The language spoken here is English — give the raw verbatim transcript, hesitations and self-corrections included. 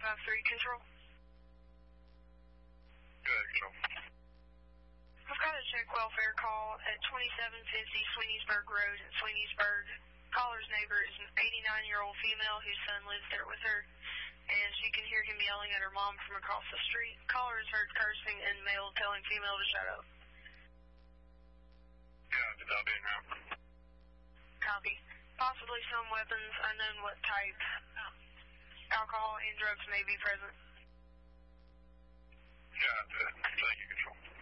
five three, Control. Go ahead, Control. I've got a check welfare call at twenty-seven fifty Sweeneysburg Road in Sweeneysburg. Caller's neighbor is an eighty-nine-year-old female whose son lives there with her, and she can hear him yelling at her mom from across the street. Caller is heard cursing and male telling female to shut up. Yeah, did that be in route? Copy. Possibly some weapons, unknown what type. Alcohol and drugs may be present. Yeah, thank you, Control.